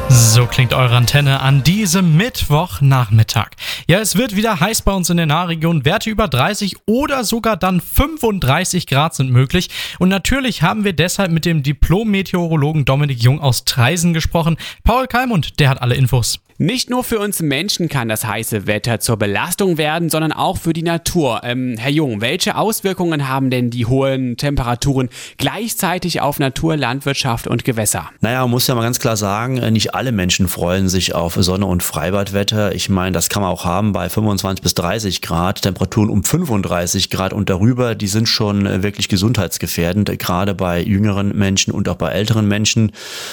So klingt eure Antenne an diesem Mittwochnachmittag. Ja, es wird wieder heiß bei uns in der Nahregion. Werte über 30 oder sogar dann 35 Grad sind möglich. Und natürlich haben wir deshalb mit dem Diplom-Meteorologen Dominik Jung aus Traisen gesprochen. Paul Kalmund, der hat alle Infos. Nicht nur für uns Menschen kann das heiße Wetter zur Belastung werden, sondern auch für die Natur. Herr Jung, welche Auswirkungen haben denn die hohen Temperaturen gleichzeitig auf Natur, Landwirtschaft und Gewässer? Naja, man muss ja mal ganz klar sagen, nicht alle Menschen freuen sich auf Sonne- und Freibadwetter. Ich meine, das kann man auch haben bei 25 bis 30 Grad. Temperaturen um 35 Grad und darüber, die sind schon wirklich gesundheitsgefährdend, gerade bei jüngeren Menschen und auch bei älteren Menschen,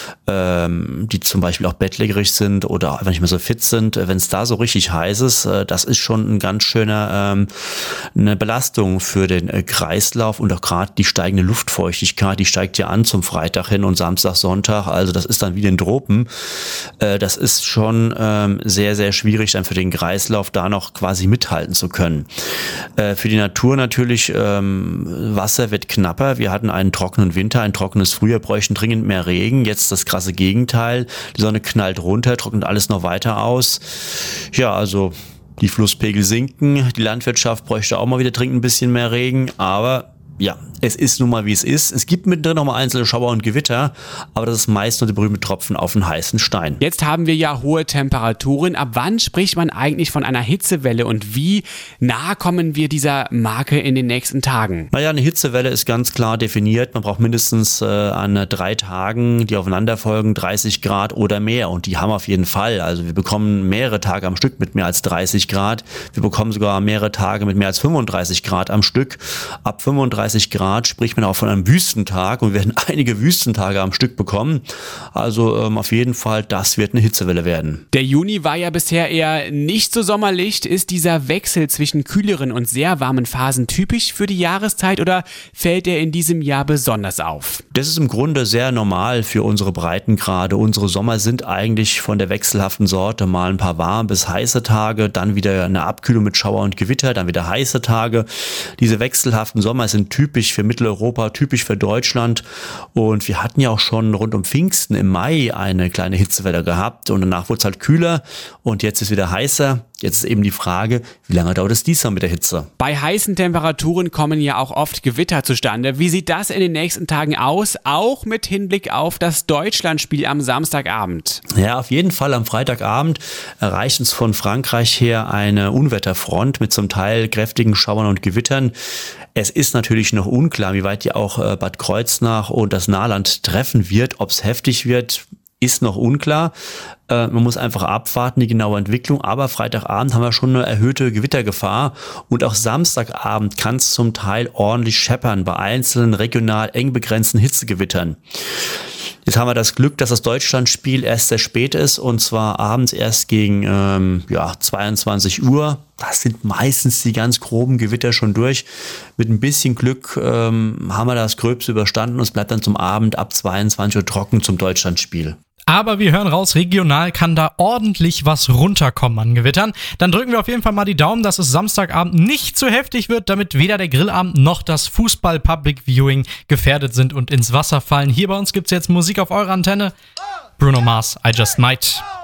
die zum Beispiel auch bettlägerig sind oder einfach nicht mehr so fit sind. Wenn es da so richtig heiß ist, das ist schon ein ganz schöner eine Belastung für den Kreislauf und auch gerade die steigende Luftfeuchtigkeit, die steigt ja an zum Freitag hin und Samstag, Sonntag, also das ist dann wie den Tropen. Das ist schon sehr, sehr schwierig dann für den Kreislauf, da noch quasi mithalten zu können. Für die Natur natürlich, Wasser wird knapper. Wir hatten einen trockenen Winter, ein trockenes Frühjahr, bräuchten dringend mehr Regen. Jetzt das krasse Gegenteil. Die Sonne knallt runter, trocknet alles noch weiter aus. Ja, also die Flusspegel sinken. Die Landwirtschaft bräuchte auch mal wieder dringend ein bisschen mehr Regen, aber ja, es ist nun mal wie es ist. Es gibt mittendrin noch mal einzelne Schauer und Gewitter, aber das ist meist nur der berühmte Tropfen auf den heißen Stein. Jetzt haben wir ja hohe Temperaturen. Ab wann spricht man eigentlich von einer Hitzewelle und wie nah kommen wir dieser Marke in den nächsten Tagen? Naja, eine Hitzewelle ist ganz klar definiert. Man braucht mindestens an 3 Tagen, die aufeinander folgen, 30 Grad oder mehr. Und die haben wir auf jeden Fall. Also wir bekommen mehrere Tage am Stück mit mehr als 30 Grad. Wir bekommen sogar mehrere Tage mit mehr als 35 Grad am Stück. Ab 35 Grad spricht man auch von einem Wüstentag und wir werden einige Wüstentage am Stück bekommen. Also auf jeden Fall, das wird eine Hitzewelle werden. Der Juni war ja bisher eher nicht so sommerlich. Ist dieser Wechsel zwischen kühleren und sehr warmen Phasen typisch für die Jahreszeit oder fällt er in diesem Jahr besonders auf? Das ist im Grunde sehr normal für unsere Breitengrade. Unsere Sommer sind eigentlich von der wechselhaften Sorte, mal ein paar warme bis heiße Tage, dann wieder eine Abkühlung mit Schauer und Gewitter, dann wieder heiße Tage. Diese wechselhaften Sommer sind typisch für Mitteleuropa, typisch für Deutschland und wir hatten ja auch schon rund um Pfingsten im Mai eine kleine Hitzewelle gehabt und danach wurde es halt kühler und jetzt ist wieder heißer. Jetzt ist eben die Frage, wie lange dauert es diesmal mit der Hitze? Bei heißen Temperaturen kommen ja auch oft Gewitter zustande. Wie sieht das in den nächsten Tagen aus, auch mit Hinblick auf das Deutschlandspiel am Samstagabend? Ja, auf jeden Fall am Freitagabend erreicht uns von Frankreich her eine Unwetterfront mit zum Teil kräftigen Schauern und Gewittern. Es ist natürlich noch unklar, wie weit die auch Bad Kreuznach und das Nahland treffen wird. Ob es heftig wird, ist noch unklar. Man muss einfach abwarten, die genaue Entwicklung. Aber Freitagabend haben wir schon eine erhöhte Gewittergefahr. Und auch Samstagabend kann es zum Teil ordentlich scheppern bei einzelnen regional eng begrenzten Hitzegewittern. Jetzt haben wir das Glück, dass das Deutschlandspiel erst sehr spät ist und zwar abends erst gegen 22 Uhr. Das sind meistens die ganz groben Gewitter schon durch. Mit ein bisschen Glück haben wir das Gröbste überstanden und es bleibt dann zum Abend ab 22 Uhr trocken zum Deutschlandspiel. Aber wir hören raus, regional kann da ordentlich was runterkommen an Gewittern. Dann drücken wir auf jeden Fall mal die Daumen, dass es Samstagabend nicht zu heftig wird, damit weder der Grillabend noch das Fußball-Public-Viewing gefährdet sind und ins Wasser fallen. Hier bei uns gibt's jetzt Musik auf eurer Antenne. Bruno Mars, I Just Might.